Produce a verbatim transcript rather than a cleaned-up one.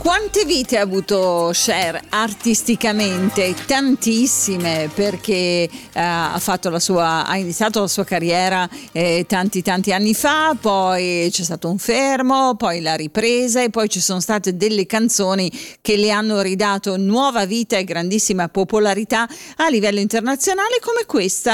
Quante vite ha avuto Cher artisticamente? Tantissime, perché eh, ha fatto la sua, ha iniziato la sua carriera eh, tanti tanti anni fa, poi c'è stato un fermo, poi l'ha ripresa e poi ci sono state delle canzoni che le hanno ridato nuova vita e grandissima popolarità a livello internazionale, come questa